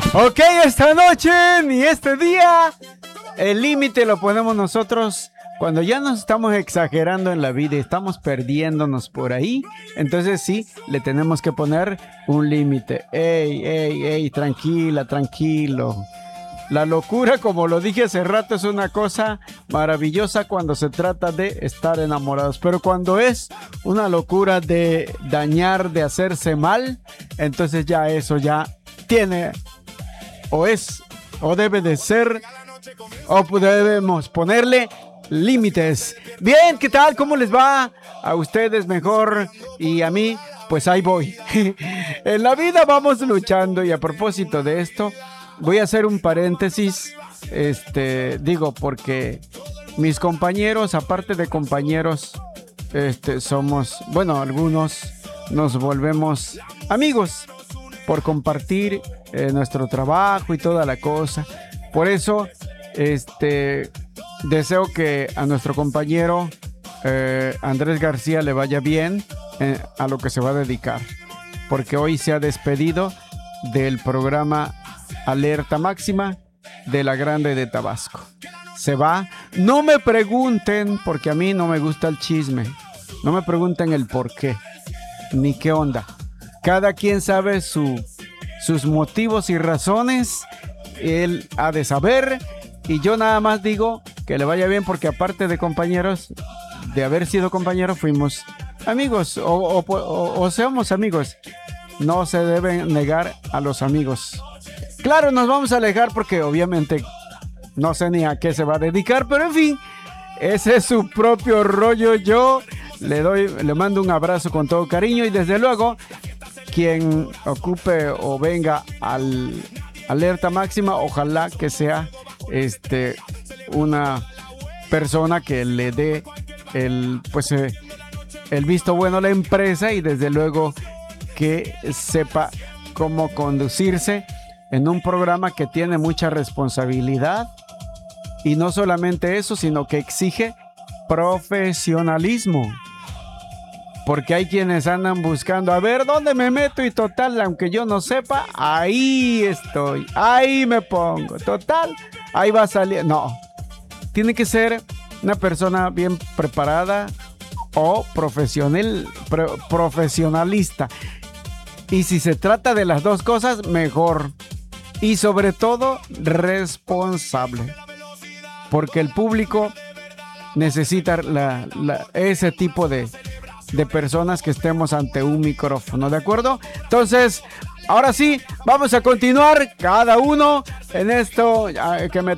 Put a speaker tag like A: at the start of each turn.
A: Ok, esta noche ni este día, el límite lo ponemos nosotros cuando ya nos estamos exagerando en la vida y estamos perdiéndonos por ahí. Entonces sí, le tenemos que poner un límite. Ey, ey, ey, tranquila, tranquilo. La locura, como lo dije hace rato, es una cosa maravillosa cuando se trata de estar enamorados. Pero cuando es una locura de dañar, de hacerse mal, entonces ya eso ya tiene, o es, o debe de ser, o debemos ponerle límites. Bien, ¿qué tal? ¿Cómo les va? A ustedes mejor y a mí, pues ahí voy. En la vida vamos luchando y a propósito de esto, voy a hacer un paréntesis, digo, porque mis compañeros, aparte de compañeros, somos, bueno, algunos nos volvemos amigos por compartir nuestro trabajo y toda la cosa. Por eso, deseo que a nuestro compañero Andrés García le vaya bien a lo que se va a dedicar, porque hoy se ha despedido del programa Alerta Máxima de la Grande de Tabasco. Se va. No me pregunten, porque a mí no me gusta el chisme. No me pregunten el por qué, ni qué onda. Cada quien sabe sus motivos y razones. Él ha de saber. Y yo nada más digo que le vaya bien, porque aparte de compañeros, de haber sido compañeros, fuimos amigos o seamos amigos. No se deben negar a los amigos. Claro, nos vamos a alejar porque obviamente no sé ni a qué se va a dedicar, pero en fin, ese es su propio rollo. Yo le mando un abrazo con todo cariño y desde luego quien ocupe o venga al Alerta Máxima, ojalá que sea una persona que le dé el visto bueno a la empresa y desde luego que sepa cómo conducirse en un programa que tiene mucha responsabilidad y no solamente eso, sino que exige profesionalismo, porque hay quienes andan buscando a ver dónde me meto y total, aunque yo no sepa, ahí estoy, ahí me pongo, total, ahí va a salir. No, tiene que ser una persona bien preparada o profesionalista. Y si se trata de las dos cosas, mejor. Y sobre todo, responsable. Porque el público necesita ese tipo de personas que estemos ante un micrófono, ¿de acuerdo? Entonces, ahora sí, vamos a continuar cada uno en esto que me